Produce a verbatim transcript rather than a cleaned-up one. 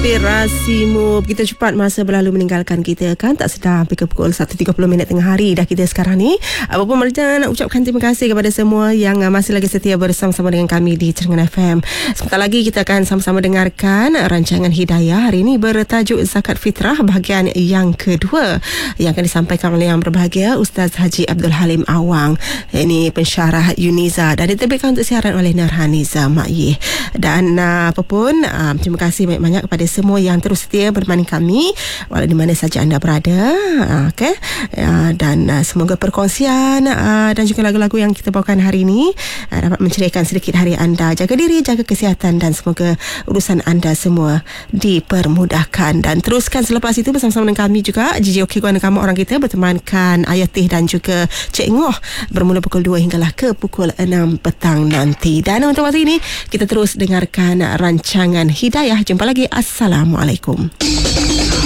Inspirasimu. Begitu cepat masa berlalu meninggalkan kita kan. Tak sedar sampai ke pukul satu tiga puluh minit tengah hari dah kita sekarang ni. Apa pun Marjan nak ucapkan terima kasih kepada semua yang masih lagi setia bersama-sama dengan kami di Terengganu F M. Sebentar lagi kita akan sama-sama dengarkan rancangan Hidayah. Hari ini bertajuk Zakat Fitrah bahagian yang kedua yang akan disampaikan oleh yang berbahagia Ustaz Haji Abdul Halim Awang. Ini pensyarah Uniza dan diterbitkan untuk siaran oleh Nurhaniza Ma'yih. Dan uh, apa pun uh, terima kasih banyak-banyak kepada semua yang terus setia bertemani kami walau di mana saja anda berada. uh, okay? uh, dan uh, semoga perkongsian uh, dan juga lagu-lagu yang kita bawakan hari ini uh, dapat menceriakan sedikit hari anda. Jaga diri, jaga kesihatan dan semoga urusan anda semua dipermudahkan. Dan teruskan selepas itu bersama-sama dengan kami juga J J Okey Guana Kamu Orang Kita bertemankan Ayah Teh dan juga Cik Ngoh bermula pukul dua hinggalah ke pukul enam petang nanti. Dan untuk waktu ini kita terus dengarkan rancangan Hidayah. Jumpa lagi. Assalamualaikum.